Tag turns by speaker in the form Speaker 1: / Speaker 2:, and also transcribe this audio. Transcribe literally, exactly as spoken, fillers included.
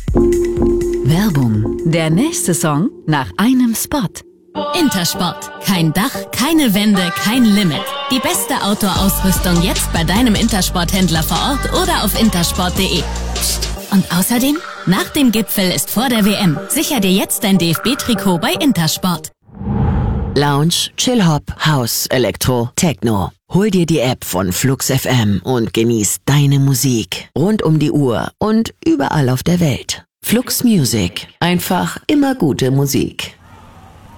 Speaker 1: Werbung. Der nächste Song nach einem Spot.
Speaker 2: Intersport. Kein Dach, keine Wände, kein Limit. Die beste Outdoor-Ausrüstung jetzt bei deinem Intersport-Händler vor Ort oder auf intersport punkt de. Psst. Und außerdem, nach dem Gipfel ist vor der W M. Sicher dir jetzt dein D F B-Trikot bei Intersport.
Speaker 3: Lounge, Chill-Hop, House, Elektro, Techno. Hol dir die App von Flux F M und genieß deine Musik. Rund um die Uhr und überall auf der Welt. Flux Music. Einfach immer gute Musik.